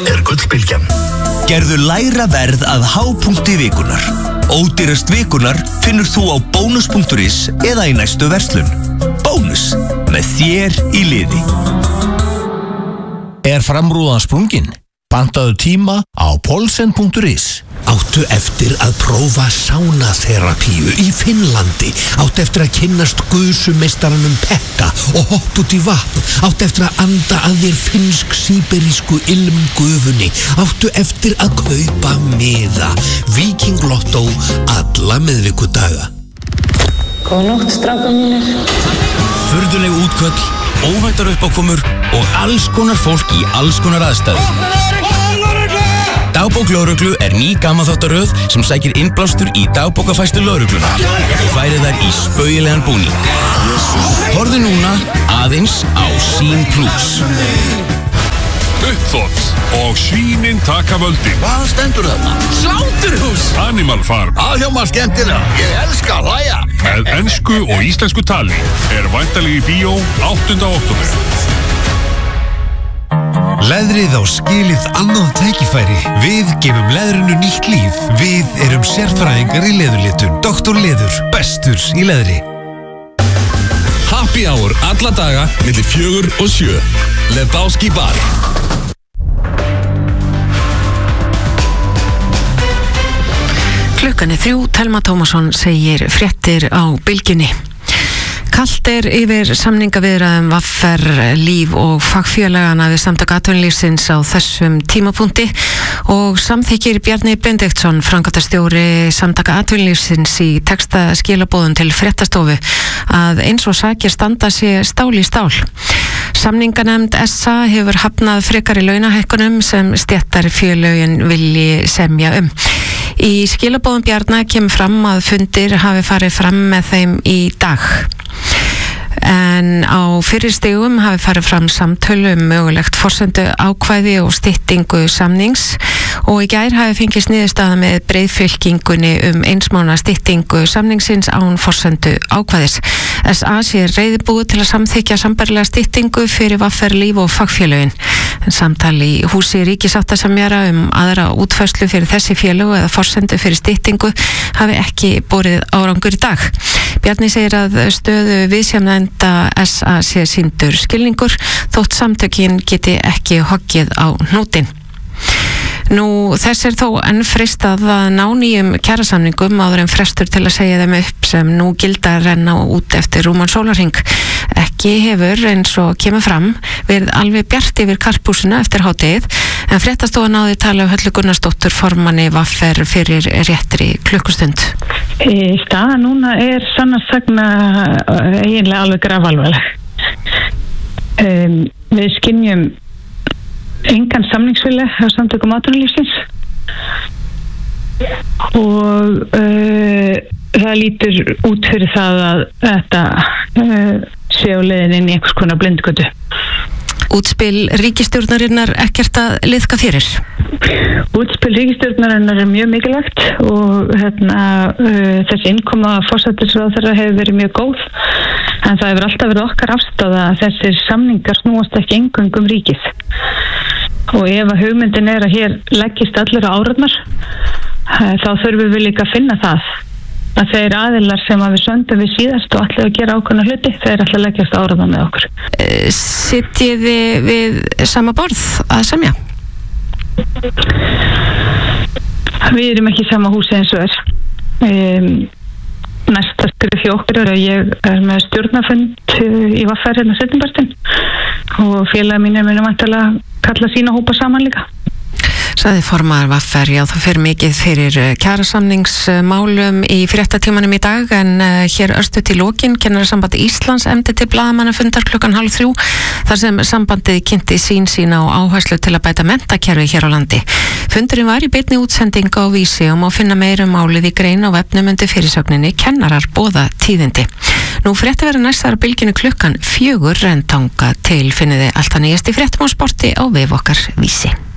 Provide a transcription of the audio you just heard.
Gullbylgjan. Gerðu lægra verð að hápunkti vikunar. Ódýrast vikunar finnur þú á bónus.is eða í næstu verslun. Bónus, með þér í liði. Framrúðan sprungin? Pantaðu tíma á polsen.is. Áttu eftir að prófa sánaþerapíu í Finnlandi. Áttu eftir að kynnast gusumeistaranum Pekka og hopp út í vatn. Áttu eftir að anda að þér finnsk-síberísku ilmgufunni. Áttu eftir að kaupa miða. Viking Lotto alla miðvikudaga. Góða nótt, strákar mínir. Furðuleg útköll, óvæntar uppákomur og alls konar fólk í alls konar aðstæður. Dagbók lögreglu ný gamanþáttaröð sem sækir innblástur í dagbókafærslu lögreglunnar og færir þær í spaugilegan búning. Horfðu núna aðeins á Sín Plus. Uppþótt og svínin taka völdin. Hvað stendur þarna? Sláturhús! Animal Farm. Hljómar skemmtilega. Ég elska að hlæja. Með ensku og íslensku tali væntanleg í bíó 8. október. Leðrið á skilið annað tækifæri. Við gefum leðrinu nýtt líf. Við erum sérfræðingar í leðurlitun. Dr. Leður, bestur í leðri. Happy hour alla daga milli 4 og 7. Lebowski Bar. Klukkan 3, Telma Tómasson segir fréttir á Bylgjunni. Kalt yfir samningaviðræðum VR, Líf og fagfélagana við Samtök atvinnulífsins á þessum tímapunkti og samþykkir Bjarni Benediktsson, framkvæmdastjóri Samtaka atvinnulífsins í textaskilaboðum til fréttastofu að eins og sakir standa sé stál í stál. Samninganefnd SA hefur hafnað frekari launahækkunum sem stéttarfélögin vilji semja Í skilaboðum Bjarna kemur fram að fundir hafi farið fram með þeim í dag. En á fyrri stigum hafi farið fram samtölu mögulegt forsendu ákvæði og styttingu samnings og í gær hafi fengist niðurstaða með breiðfylkingunni eins mánaða styttingu samningsins án forsendu ákvæðis. SA sé reiðubúið til að samþykkja sambærilega styttingu fyrir VR, Líf og fagfélögin. En samtal í húsi ríkissáttasemjara aðra útfærslu fyrir þessi félög eða forsendu fyrir styttingu hafi ekki borið árangur í dag. Bjarni segir að stöðu viðsemjenda SA sé sýndur skilningur þótt samtökin geti ekki hoggið á hnútinn. Þess þó enn freistað að ná nýjum kjarasamningum áður en frestur til að segja þeim upp sem nú gilda renna út eftir rúman sólarhring. Ekki hefur, eins og kemur fram, verið alveg bjart yfir karphúsinu eftir hádegið, en fréttastofa náði tala Höllu Gunnarsdóttur formanni VR fyrir réttri klukkustund. Staðan núna sannast sagna eiginlega alveg grafalvarleg. Við skynjum engan samningsvilja á Samtökum atvinnulífsins og það lítur út fyrir það að þetta sé á leiðinni inn í einhvers konar blindgötu. Útspil ríkisstjórnarinnar ekkert að liðka fyrir? Útspil ríkisstjórnarinnar mjög mikilvægt og þessi innkoma forsætisráðherra hefur verið mjög góð, en það hefur alltaf verið okkar afstaða að þessir samningar snúast ekki eingöngu ríkið. Og ef að hugmyndin að hér leggist allir á árarnar, þá þurfum við líka að finna það að þeir aðilar sem við söndum við síðast og allir að gera ákveðna hluti, þeir allir leggjast á árarnar með okkur. Sitjið þið við sama borð að semja? Við erum ekki í sama húsi eins og næsta skrif hjá okkur að ég með stjórnarfund í VR setjumpartin og félaga mínir munum væntanlega kalla sína hópa saman líka. Sagði formaður VR, já það fer mikið fyrir kjarasamningsmálum í fréttatímanum í dag, en hér örstuð til lokin Kennarasamband Íslands efndi til blaðamannafundar 2:30 þar sem sambandið kynnti sín á áherslu til að bæta menntakerfi hér á landi. Fundurinn var í beinni útsending á Vísi og má finna meira málið í grein á vefnum undir fyrirsögninni Kennarar boða tíðindi. Frétti verður næstar á Bylgjunni 4:00 en þangað til finniði allt að nýjast í fréttum og sporti á vef okkar Vísi.